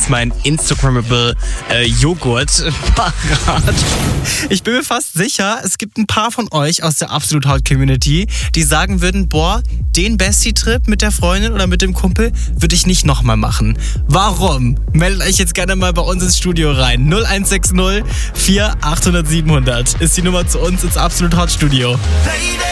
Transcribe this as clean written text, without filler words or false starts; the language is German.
ist mein Instagrammable Joghurt parat. Ich bin mir fast sicher, es gibt ein paar von euch aus der Absolut Hot Community, die sagen würden, boah, den Bestie-Trip mit der Freundin oder mit dem Kumpel würde ich nicht nochmal machen. Warum? Meldet euch jetzt gerne mal bei uns ins Studio rein. 0160 4 800 700 ist die Nummer zu uns ins Absolut Hot Studio.